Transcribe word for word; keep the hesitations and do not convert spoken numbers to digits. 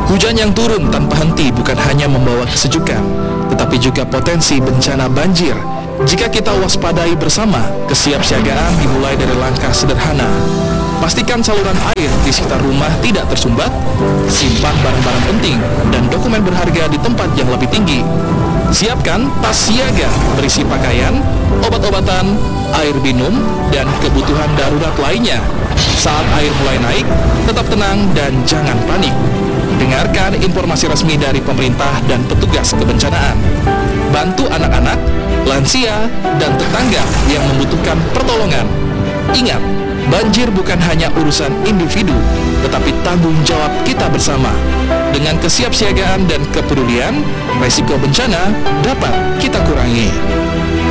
Hujan yang turun tanpa henti bukan hanya membawa kesejukan, tetapi juga potensi bencana banjir. Jika kita waspadai bersama, kesiapsiagaan dimulai dari langkah sederhana. Pastikan saluran air di sekitar rumah tidak tersumbat, simpan barang-barang penting dan dokumen berharga di tempat yang lebih tinggi. Siapkan tas siaga berisi pakaian, obat-obatan, air minum, dan kebutuhan darurat lainnya. Saat air mulai naik, tetap tenang dan jangan panik. Dengarkan informasi resmi dari pemerintah dan petugas kebencanaan. Bantu anak-anak, lansia, dan tetangga yang membutuhkan pertolongan. Ingat, banjir bukan hanya urusan individu, tetapi tanggung jawab kita bersama. Dengan kesiapsiagaan dan kepedulian, resiko bencana dapat kita kurangi.